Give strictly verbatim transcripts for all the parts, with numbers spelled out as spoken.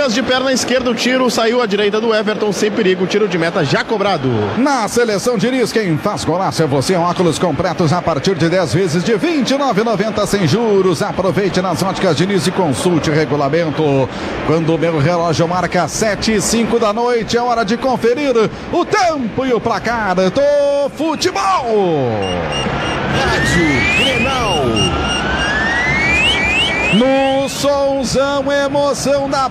Dias de perna esquerda, o tiro saiu à direita do Everton, sem perigo, tiro de meta já cobrado. Na seleção Diniz, quem faz golaço é você, óculos completos a partir de dez vezes de vinte e nove reais e noventa centavos sem juros. Aproveite nas óticas Diniz e consulte o regulamento. Quando o meu relógio marca sete e cinco da noite, é hora de conferir o tempo e o placar do futebol. Rádio Grenal. No somzão, emoção da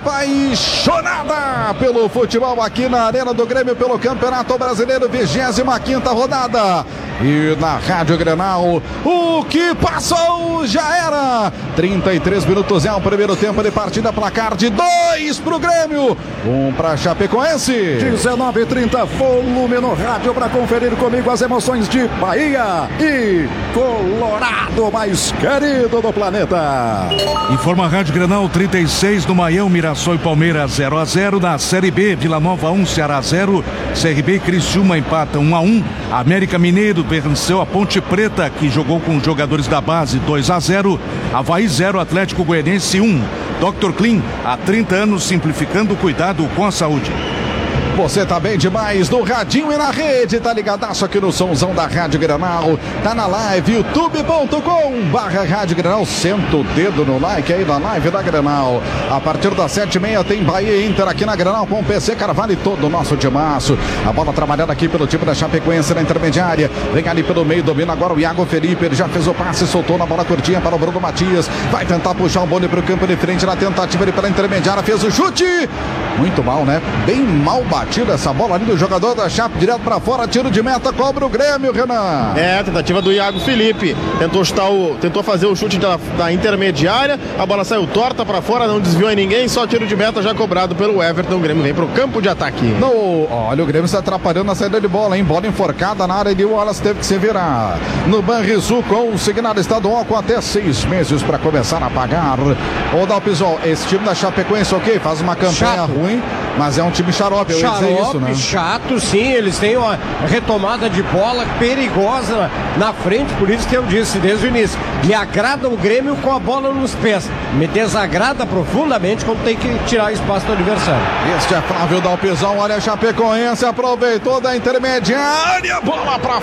apaixonada pelo futebol aqui na Arena do Grêmio pelo Campeonato Brasileiro, vigésima quinta rodada. E na Rádio Grenal, o que passou já era. trinta e três minutos é o primeiro tempo de partida, placar de dois pro Grêmio, um pra Chapecoense. dezenove e trinta, volume no rádio para conferir comigo as emoções de Bahia e Colorado, mais querido do planeta. Informa a Rádio Grenal, trinta e seis no Maião, Mirassol e Palmeiras zero a zero. Na Série B, Vila Nova um, Ceará zero. C R B e Criciúma empatam um a um. América Mineiro venceu a Ponte Preta, que jogou com jogadores da base, dois a zero. Avaí zero, Atlético Goianiense um. doutor Clean, há trinta anos simplificando o cuidado com a saúde. Você tá bem demais no radinho e na rede, tá ligadaço aqui no somzão da Rádio Grenal, tá na live, youtube ponto com barra Rádio Grenal, senta o dedo no like aí na live da Grenal. A partir das sete e meia tem Bahia e Inter aqui na Grenal com o P C Carvalho e todo o nosso timaço. A bola trabalhada aqui pelo time da Chapecoense na intermediária, vem ali pelo meio, domina agora o Iago Felipe, ele já fez o passe, soltou na bola curtinha para o Bruno Matias, vai tentar puxar o bonde pro campo de frente, na tentativa ele pela intermediária, fez o chute, muito mal, né? Bem mal batido essa bola ali do jogador da Chape, direto pra fora, tiro de meta, cobra o Grêmio, Renan. É, tentativa do Iago Felipe, tentou chutar o, tentou fazer o chute da, da intermediária, a bola saiu torta pra fora, não desviou em ninguém, só tiro de meta já cobrado pelo Everton. O Grêmio vem pro campo de ataque. No, olha, o Grêmio se atrapalhando na saída de bola, hein? Bola enforcada na área e o Wallace teve que se virar. No Banrisul, consignado estadual com até seis meses pra começar a pagar. Ô, Dalpisol, esse time da Chapecoense, ok, faz uma campanha Chato. ruim, mas é um time xarope, eu ia dizer isso, né? Chato, sim, eles têm uma retomada de bola perigosa na frente, por isso que eu disse desde o início, me agrada o Grêmio com a bola nos pés, me desagrada profundamente quando tem que tirar espaço do adversário. Este é Flávio Dalpisol, olha a Chapecoense, aproveitou da intermediária, bola pra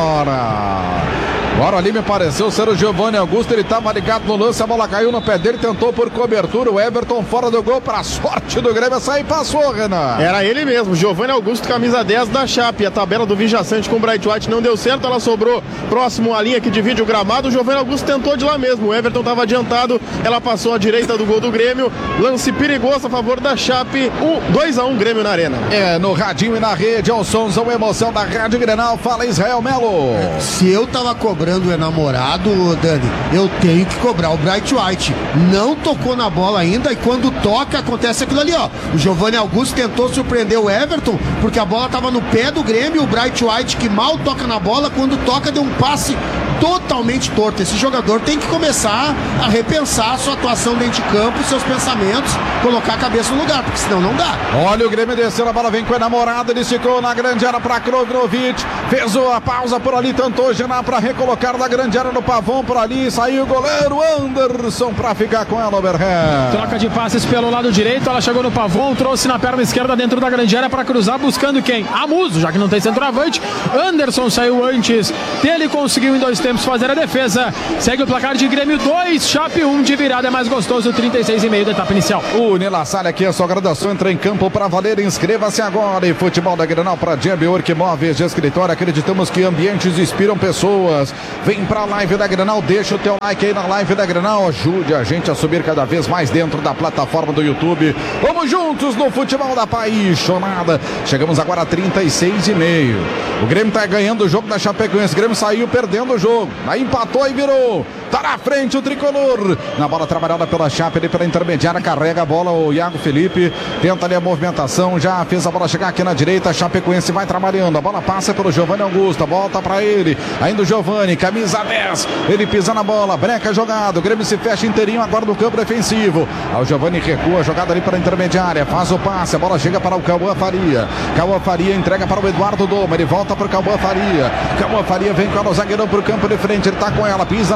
fora. Agora ali me pareceu ser o Giovanni Augusto, ele estava ligado no lance, a bola caiu no pé dele, tentou por cobertura, o Everton fora do gol, para sorte do Grêmio, essa aí passou, Renan. Era ele mesmo, Giovanni Augusto, camisa dez da Chape. A tabela do Vijaçante com o Bright White não deu certo, ela sobrou próximo à linha que divide o gramado, o Giovanni Augusto tentou de lá mesmo, o Everton estava adiantado, ela passou à direita do gol do Grêmio, lance perigoso a favor da Chape, dois a um Grêmio na Arena. É, no radinho e na rede, ao somzão, emoção da Rádio Grenal, fala Israel Melo. Se eu tava cobrando o enamorado, Dani, eu tenho que cobrar o Bright White. Não tocou na bola ainda e quando toca acontece aquilo ali, ó. O Giovanni Augusto tentou surpreender o Everton porque a bola tava no pé do Grêmio, o Bright White que mal toca na bola, quando toca deu um passe totalmente torto. Esse jogador tem que começar a repensar a sua atuação dentro de campo, seus pensamentos, colocar a cabeça no lugar, porque senão não dá. Olha o Grêmio descendo, a bola vem com o enamorado, ele ficou na grande área para Krovinovic, fez a pausa por ali, tentou girar para recolocar na grande área no Pavão, por ali saiu o goleiro Anderson para ficar com ela, Overhead. Troca de passes pelo lado direito, ela chegou no Pavão, trouxe na perna esquerda dentro da grande área para cruzar, buscando quem? Amuso, já que não tem centroavante. Anderson saiu antes dele, conseguiu em dois tempos fazer a defesa. Segue o placar de Grêmio dois, Chape um, de virada é mais gostoso, trinta e seis e meio da etapa inicial. O Nila Salha aqui, a sua graduação entra em campo para valer, inscreva-se agora. E futebol da Grenal para Jambi Work Móveis de Escritório, acreditamos que ambientes inspiram pessoas. Vem pra live da Grenal, deixa o teu like aí na live da Grenal, ajude a gente a subir cada vez mais dentro da plataforma do YouTube. Vamos juntos no futebol da apaixonada. Chegamos agora a trinta e seis e meio. O Grêmio tá ganhando o jogo da Chapecoense, o Grêmio saiu perdendo o jogo, aí empatou e virou. Tá na frente o tricolor. Na bola trabalhada pela Chape, ali pela intermediária, carrega a bola o Iago Felipe, tenta ali a movimentação, já fez a bola chegar aqui na direita, a Chapecoense vai trabalhando, a bola passa pelo Giovanni Augusto, volta pra ele, ainda o Giovanni, camisa dez, ele pisa na bola, breca jogado, o Grêmio se fecha inteirinho agora no campo defensivo. O Giovanni recua, jogada ali para a intermediária, faz o passe, a bola chega para o Cauã Faria, Cauã Faria entrega para o Eduardo Doma, ele volta para o Cauã Faria, Cauã Faria vem com o zagueirão para o campo de frente, ele tá com ela, pisa na jogada,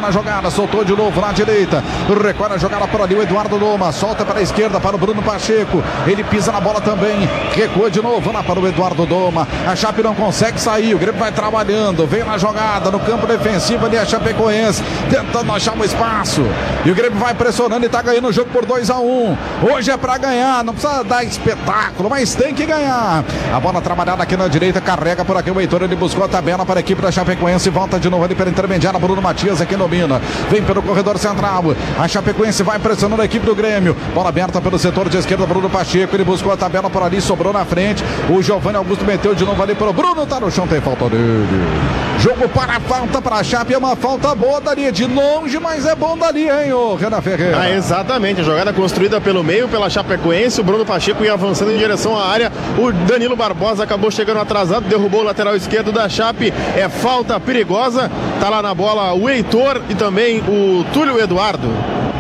agora soltou de novo na direita. Recolhe a jogada por ali o Eduardo Doma. Solta para a esquerda para o Bruno Pacheco. Ele pisa na bola também. Recua de novo lá para o Eduardo Doma. A Chape não consegue sair. O Grêmio vai trabalhando. Vem na jogada no campo defensivo ali a Chapecoense. Tentando achar um espaço. E o Grêmio vai pressionando e está ganhando o jogo por dois a um. Hoje é para ganhar. Não precisa dar espetáculo, mas tem que ganhar. A bola trabalhada aqui na direita. Carrega por aqui o Heitor. Ele buscou a tabela para a equipe da Chapecoense. Volta de novo ali pela intermediária. Bruno Matias aqui domina. Vem pelo corredor central. A Chapecoense vai pressionando a equipe do Grêmio. Bola aberta pelo setor de esquerda. Bruno Pacheco. Ele buscou a tabela por ali. Sobrou na frente. O Giovanni Augusto meteu de novo ali pro Bruno. Tá no chão. Tem falta dele. Jogo para falta para a Chape. É uma falta boa dali. De longe, mas é bom dali, hein, o Renan Ferreira. Ah, exatamente. A jogada construída pelo meio, pela Chapecoense. O Bruno Pacheco ia avançando em direção à área. O Danilo Barbosa acabou chegando atrasado. Derrubou o lateral esquerdo da Chape. É falta perigosa. Tá lá na bola o Heitor e também o Túlio Eduardo.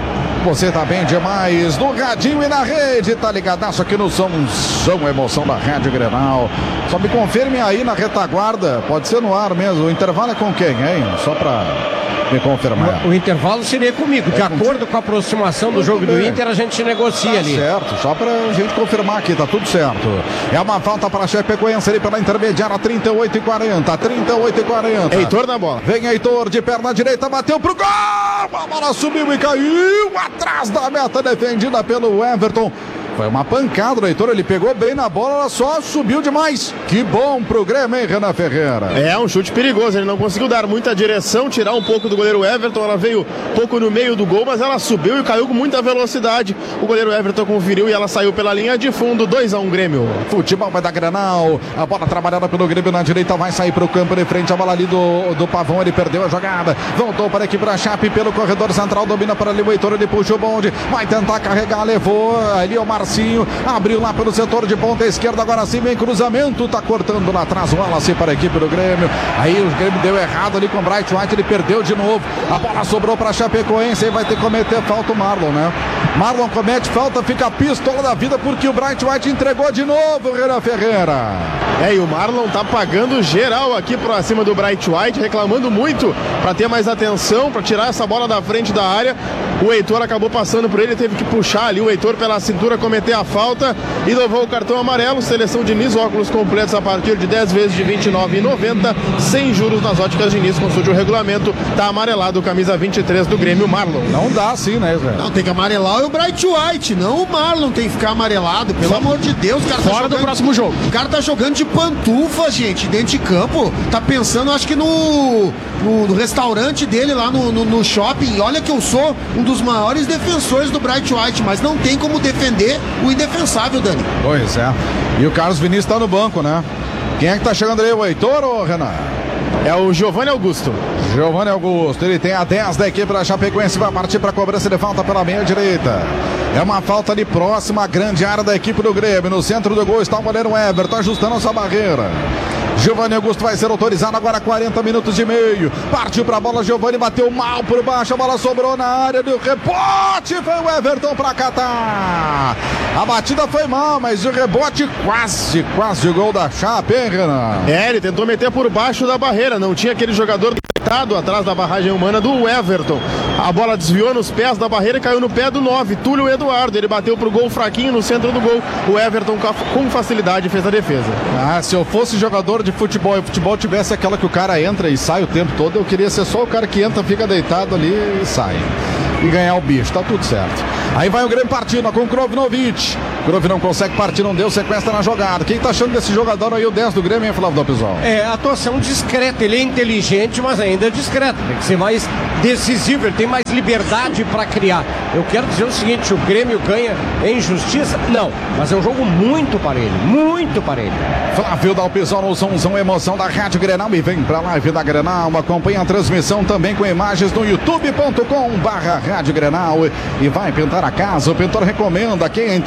Você tá bem demais no radinho e na rede, tá ligadaço aqui no Som, Som Emoção da Rádio Grenal. Só me confirme aí na retaguarda, pode ser no ar mesmo. O intervalo é com quem, hein? Só pra me confirmar. O, o intervalo seria comigo, de é acordo com a aproximação do jogo do Inter, a gente negocia tá ali. Certo, só pra gente confirmar aqui, tá tudo certo. É uma falta para a Chapecoense ali pela intermediária, trinta e oito e quarenta, trinta e oito e quarenta. Heitor na bola. Vem Heitor de perna direita, bateu pro gol! A bola subiu e caiu atrás da meta, defendida pelo Everton. Foi uma pancada do Heitor, ele pegou bem na bola, ela só subiu demais. Que bom pro Grêmio, hein, Renan Ferreira? É um chute perigoso, ele não conseguiu dar muita direção, tirar um pouco do goleiro Everton, ela veio um pouco no meio do gol, mas ela subiu e caiu com muita velocidade. O goleiro Everton conferiu e ela saiu pela linha de fundo, dois a um Grêmio. Futebol vai dar Grenal, a bola trabalhada pelo Grêmio na direita, vai sair pro campo de frente, a bola ali do, do Pavão, ele perdeu a jogada, voltou para a equipe da Chape pelo corredor central, domina para ali o Heitor, ele puxa o bonde, vai tentar carregar, levou ali o Marcinho, abriu lá pelo setor de ponta esquerda, agora sim vem cruzamento, tá cortando lá atrás o Wallace para a equipe do Grêmio, aí o Grêmio deu errado ali com o Bright White, ele perdeu de novo, a bola sobrou para a Chapecoense, aí vai ter que cometer falta o Marlon, né? Marlon comete falta, fica pistola da vida porque o Bright White entregou de novo, Renan Ferreira. É, e o Marlon tá pagando geral aqui pra cima do Bright White, reclamando muito para ter mais atenção, para tirar essa bola da frente da área. O Heitor acabou passando por ele, teve que puxar ali o Heitor pela cintura, cometer a falta e levou o cartão amarelo. Seleção Diniz, óculos completos a partir de dez vezes de vinte e nove reais e noventa centavos, sem juros nas óticas Diniz. Consulte o regulamento, tá amarelado, camisa vinte e três do Grêmio, Marlon. Não dá assim, né, Zé? Não, tem que amarelar o Bright White, não o Marlon tem que ficar amarelado, pelo Fora, amor de Deus. O cara tá fora jogando, do próximo jogo. O cara tá jogando de pantufa, gente, dentro de campo, tá pensando, acho que no, no, no restaurante dele lá no, no, no shopping. Olha que eu sou um dos maiores defensores do Bright White, mas não tem como defender o indefensável, Dani. Pois é. E o Carlos Vinícius tá no banco, né? Quem é que tá chegando aí, o Heitor ou o Renan? É o Giovanni Augusto. Giovanni Augusto, ele tem a dez da equipe da Chapecoense, vai partir para a cobrança de falta pela meia direita. É uma falta ali próxima à grande área da equipe do Grêmio. No centro do gol está o goleiro Everton, ajustando a sua barreira. Giovanni Augusto vai ser autorizado agora, quarenta minutos e meio. Partiu para a bola, Giovanni bateu mal por baixo, a bola sobrou na área do rebote. Foi o Everton para catar. A batida foi mal, mas o rebote quase, quase o gol da Chape, hein, Renan? É, ele tentou meter por baixo da barreira, não tinha aquele jogador deitado atrás da barragem humana do Everton. A bola desviou nos pés da barreira e caiu no pé do nove, Túlio Eduardo. Ele bateu pro gol fraquinho no centro do gol. O Everton com facilidade fez a defesa. Ah, se eu fosse jogador de futebol e o futebol tivesse aquela que o cara entra e sai o tempo todo, eu queria ser só o cara que entra, fica deitado ali e sai. E ganhar o bicho, tá tudo certo. Aí vai o Grêmio partindo com o Krovinovic. Krov não consegue partir, não deu sequência na jogada. Quem tá achando desse jogador aí, o dez do Grêmio, hein, Flávio Dalpizol? É, atuação discreta. Ele é inteligente, mas ainda é discreto. Tem que ser mais decisivo, ele tem mais liberdade para criar. Eu quero dizer o seguinte, o Grêmio ganha em justiça? Não, mas é um jogo muito parelho, muito parelho. Flávio Dalpizol no Somzão Emoção da Rádio Grenal e vem pra live da Grenal. Acompanha a transmissão também com imagens no youtube ponto com barra Rádio Grenal e vai pintar a casa. O pintor recomenda, quem entende, pinta.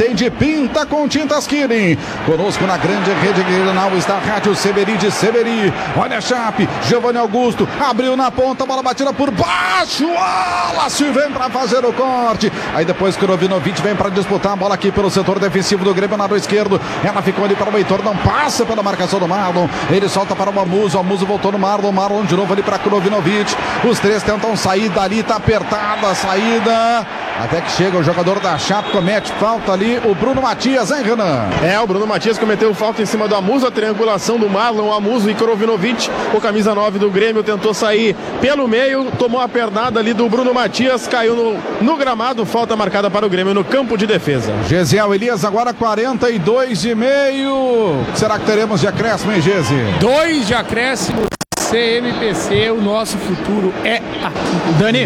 Pinta com tintas Killing. Conosco na grande rede Grenal está a Rádio Severi de Severi. Olha a Chape, Giovanni Augusto, abriu na ponta, bola batida por baixo, Wallace vem para fazer o corte. Aí depois Krovinovic vem para disputar a bola aqui pelo setor defensivo do Grêmio, lado esquerdo. Ela ficou ali para o Heitor, não passa pela marcação do Marlon. Ele solta para o Amuso, o Amuso voltou no Marlon, Marlon de novo ali para Krovinovic. Os três tentam sair dali, tá apertada a saída. Até que chega o jogador da Chape, comete falta ali, o Bruno Matias, hein, Renan? É, o Bruno Matias cometeu falta em cima do Amuso, a triangulação do Marlon, Amuso e Krovinovic. O camisa nove do Grêmio tentou sair pelo meio, tomou a pernada ali do Bruno Matias, caiu no, no gramado, falta marcada para o Grêmio no campo de defesa. Gesiel Elias agora quarenta e dois e meio. O que será que teremos de acréscimo, hein, Gesi? Dois de acréscimo, C M P C, o nosso futuro é aqui. Dani,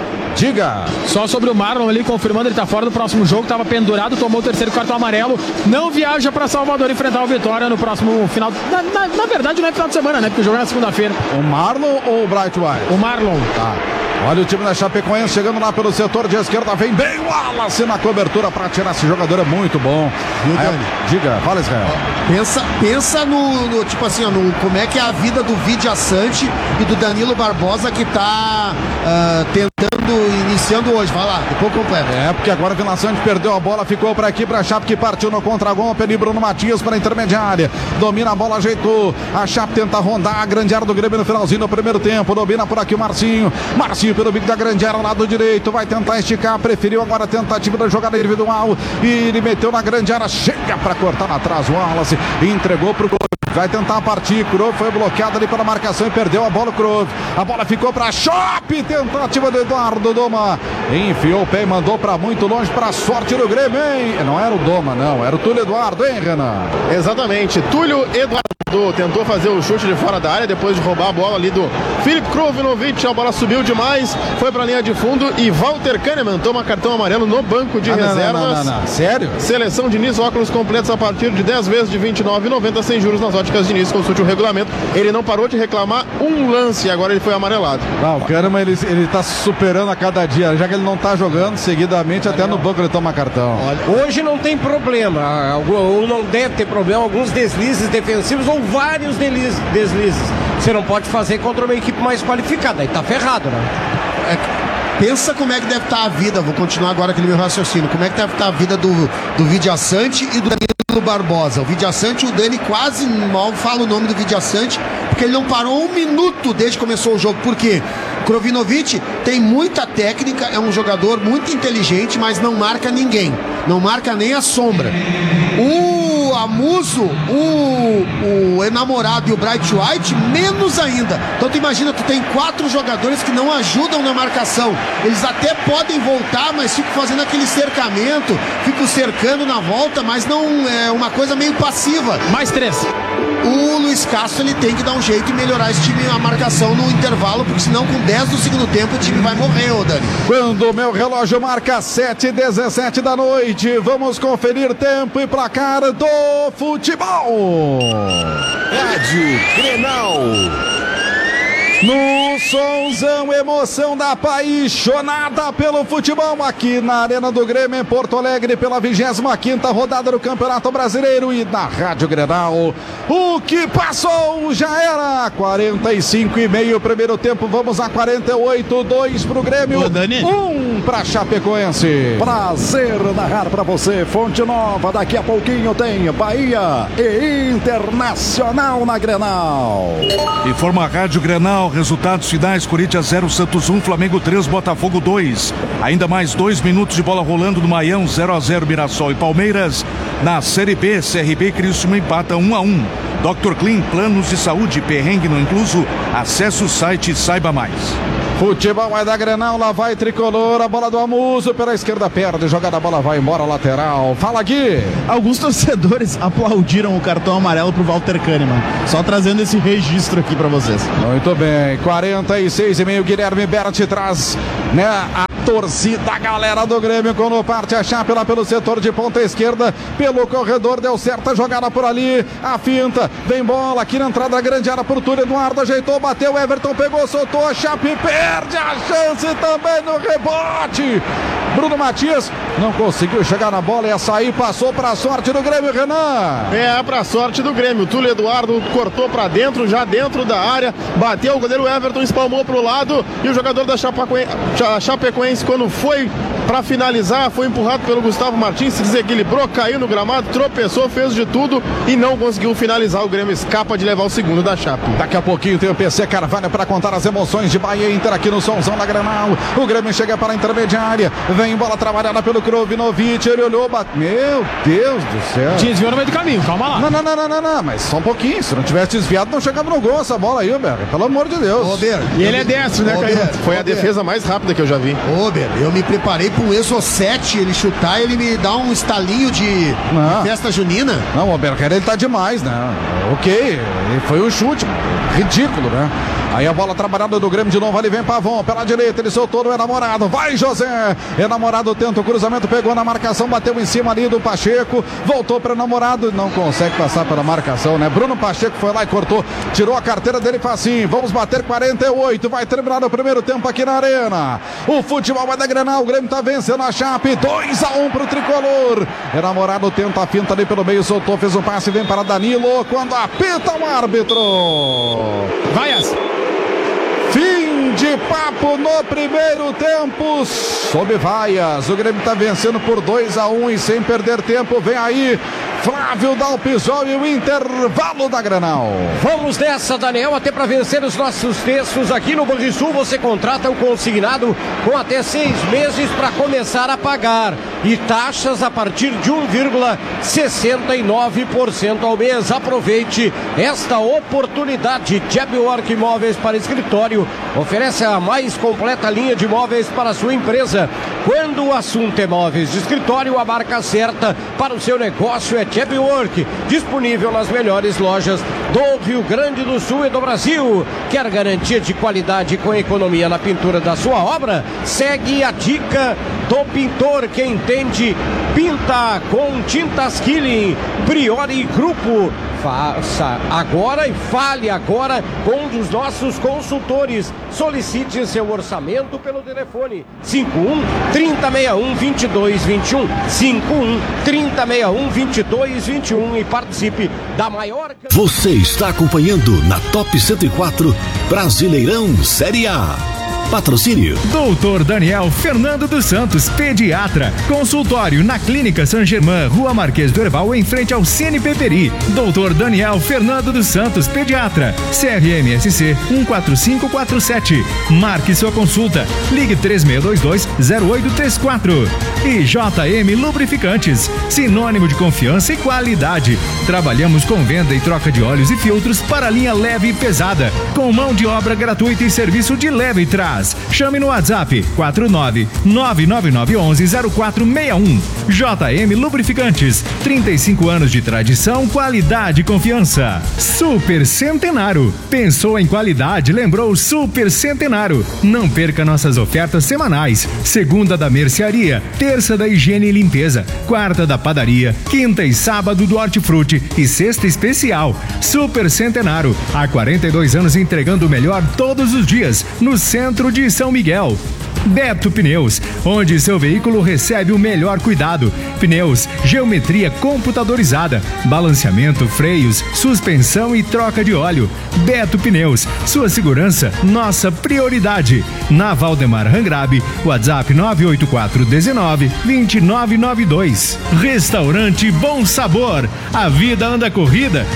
diga. Só sobre o Marlon ali, confirmando, ele tá fora do próximo jogo, tava pendurado, tomou o terceiro cartão amarelo, não viaja para Salvador enfrentar o Vitória no próximo final, na, na, na verdade não é final de semana, né, porque o jogo é na segunda-feira. O Marlon ou o Bright White? O Marlon. Tá. Olha o time da Chapecoense chegando lá pelo setor de esquerda, vem bem o Wallace na cobertura para tirar esse jogador, é muito bom. Aí, diga, fala, Israel. Pensa, pensa no, no tipo assim, ó, no, como é que é a vida do Vidia Sante e do Danilo Barbosa que tá uh, tentando, iniciando hoje, vai lá, depois completo. É, porque agora o Vila Sante perdeu a bola, ficou por aqui pra Chape que partiu no contra-golpe, ali Bruno Matias para a intermediária, domina a bola, ajeitou, a Chape tenta rondar a grande área do Grêmio no finalzinho do primeiro tempo, domina por aqui o Marcinho, Marcinho pelo bico da grande área, lado direito, vai tentar esticar, preferiu agora a tentativa da jogada individual e ele meteu na grande área, chega para cortar lá atrás o Wallace, entregou pro Grove, vai tentar partir, Grove foi bloqueado ali pela marcação e perdeu a bola, Grove, a bola ficou para Chape, tentativa do Eduardo Doma, enfiou o pé e mandou para muito longe, para sorte do Grêmio, hein? Não era o Doma, não, era o Túlio Eduardo, hein, Renan? Exatamente, Túlio Eduardo tentou fazer o chute de fora da área depois de roubar a bola ali do Filipe Krovinovic, a bola subiu demais, foi para a linha de fundo e Walter Kahneman toma cartão amarelo no banco de ah, reservas. Não, não, não, não. Sério? Seleção Diniz, óculos completos a partir de dez vezes de vinte e nove reais e noventa centavos sem juros nas óticas Diniz, consulte o regulamento. Ele não parou de reclamar um lance e agora ele foi amarelado. Não, o Kahneman ele, ele tá superando a cada dia, já que ele não tá jogando seguidamente, até no banco ele toma cartão. Hoje não tem problema, ou não deve ter problema, alguns deslizes defensivos ou vários deslizes. Você não pode fazer contra uma equipe mais qualificada, aí tá ferrado, né? É, pensa como é que deve estar a vida, vou continuar agora aquele meu raciocínio, como é que deve estar a vida do, do Vidia Sante e do Danilo Barbosa. O Vidia Sante, o Dani quase mal fala o nome do Vidia Sante, porque ele não parou um minuto desde que começou o jogo. Por quê? Krovinovic tem muita técnica, é um jogador muito inteligente, mas não marca ninguém, não marca nem a sombra. O Amuso, o, o enamorado e o Bright White, menos ainda. Então tu imagina, tu tem quatro jogadores que não ajudam na marcação. Eles até podem voltar, mas ficam fazendo aquele cercamento, ficam cercando na volta, mas não é uma coisa meio passiva. Mais três. O Luiz Castro, ele tem que dar um jeito e melhorar esse time, a marcação no intervalo, porque senão com dez do segundo tempo o time vai morrer, ô Dani. Quando o meu relógio marca sete e dezessete da noite, vamos conferir tempo e placar do futebol. Rádio Grenal. No sonzão, emoção da apaixonada pelo futebol aqui na Arena do Grêmio em Porto Alegre pela vigésima quinta rodada do Campeonato Brasileiro e na Rádio Grenal. O que passou já era quarenta e cinco e meio primeiro tempo, vamos a quarenta e oito, dois pro Grêmio, um pra Chapecoense. Prazer narrar pra você, Fonte Nova, daqui a pouquinho tem Bahia e Internacional na Grenal. Informa a Rádio Grenal. Resultados finais: Corinthians zero, Santos um, Flamengo três, Botafogo dois. Ainda mais dois minutos de bola rolando no Maião, zero a zero Mirassol e Palmeiras. Na Série B, C R B e Criciúma empata um a um. doutor Clean, planos de saúde, perrengue não incluso. Acesse o site e saiba mais. Futebol é da Grenal, lá vai Tricolor, a bola do Amuso pela esquerda perde, jogada, a bola vai embora, lateral. Fala, Gui. Alguns torcedores aplaudiram o cartão amarelo pro Walter Kahneman, só trazendo esse registro aqui pra vocês. Muito bem, quarenta e seis e meio, Guilherme Berti traz, né, a torcida, a galera do Grêmio, quando parte a Chape lá pelo setor de ponta esquerda, pelo corredor, deu certa jogada por ali, a finta, vem bola aqui na entrada da grande área por Túlio Eduardo, ajeitou, bateu, Everton pegou, soltou, a Chape perde a chance também no rebote. Bruno Matias não conseguiu chegar na bola, ia sair, passou para a sorte do Grêmio, Renan. É, para a sorte do Grêmio, Túlio Eduardo cortou para dentro, já dentro da área, bateu, o goleiro Everton espalmou para o lado e o jogador da Chapecoense, quando foi para finalizar, foi empurrado pelo Gustavo Martins, se desequilibrou, caiu no gramado, tropeçou, fez de tudo e não conseguiu finalizar. O Grêmio escapa de levar o segundo da Chape. Daqui a pouquinho tem o P C Carvalho para contar as emoções de Bahia e Inter aqui no Somzão da Grenal. O Grêmio chega para a intermediária, vem bola trabalhada pelo Krovinovic, ele olhou, bateu. Meu Deus do céu. Desviou no meio do caminho, calma lá. Não, não, não, não, não, não, mas só um pouquinho, se não tivesse desviado não chegava no gol essa bola aí, Ober, pelo amor de Deus. Ober, e ele é destro, né, Caio? Foi a defesa mais rápida que eu já vi. Ober, eu me preparei para um Exo sete, ele chutar, ele me dá um estalinho de, de festa junina. Não, Ober, ele tá demais, né? Ok, foi um chute, ridículo, né? Aí a bola trabalhada do Grêmio de novo, ali vem Pavon, pela direita, ele soltou no Enamorado, vai José, Enamorado tenta o cruzamento, pegou na marcação, bateu em cima ali do Pacheco, voltou para Enamorado, não consegue passar pela marcação, né? Bruno Pacheco foi lá e cortou, tirou a carteira dele facinho, vamos bater quarenta e oito, vai terminar o primeiro tempo aqui na Arena. O futebol vai da Grenal, o Grêmio tá vencendo a Chape, dois a um pro Tricolor. Enamorado tenta a finta ali pelo meio, soltou, fez o passe, vem para Danilo, quando apita o árbitro. Vaias. Fim de papo no primeiro tempo, sob vaias. O Grêmio está vencendo por dois a um e sem perder tempo. Vem aí Flávio Dalpisol e o intervalo da Grenal. Vamos nessa, Daniel, até para vencer os nossos textos aqui no Banrisul. Você contrata um consignado com até seis meses para começar a pagar e taxas a partir de um vírgula sessenta e nove por cento ao mês. Aproveite esta oportunidade. Jabwork Imóveis para escritório oferece a mais completa linha de móveis para a sua empresa. Quando o assunto é móveis de escritório, a marca certa para o seu negócio é Jabwork, disponível nas melhores lojas do Rio Grande do Sul e do Brasil. Quer garantia de qualidade com economia na pintura da sua obra? Segue a dica do pintor que entende, pinta com tintas Killing. Priori Grupo. Faça agora e fale agora com um dos nossos consultores. Solicite seu orçamento pelo telefone cinco um, trinta, sessenta e um, vinte e dois, vinte e um, cinco um, trinta, sessenta e um, vinte e dois, vinte e um e participe da maior... Você está acompanhando na Top cento e quatro Brasileirão Série A. Patrocínio doutor Daniel Fernando dos Santos, pediatra. Consultório na Clínica San Germán, Rua Marquês do Herval, em frente ao Cine Peperi. doutor Daniel Fernando dos Santos, pediatra. C R M S C um quatro cinco quatro sete. Marque sua consulta. Ligue três seis dois dois, zero oito três quatro. E J M Lubrificantes, sinônimo de confiança e qualidade. Trabalhamos com venda e troca de óleos e filtros para linha leve e pesada, com mão de obra gratuita e serviço de leve e trás. Chame no WhatsApp quatro nove nove nove nove um um zero quatro seis um. J M Lubrificantes, trinta e cinco anos de tradição, qualidade e confiança. Super Centenário. Pensou em qualidade, lembrou Super Centenário. Não perca nossas ofertas semanais. Segunda da mercearia, terça da higiene e limpeza, quarta da padaria, quinta e sábado do hortifruti e sexta especial. Super Centenário, há quarenta e dois anos entregando o melhor todos os dias, no centro de São Miguel. Beto Pneus, onde seu veículo recebe o melhor cuidado. Pneus, geometria computadorizada, balanceamento, freios, suspensão e troca de óleo. Beto Pneus, sua segurança, nossa prioridade. Na Valdemar Rangrabe, WhatsApp nove oito quatro um nove, dois nove nove dois. Restaurante Bom Sabor, a vida anda corrida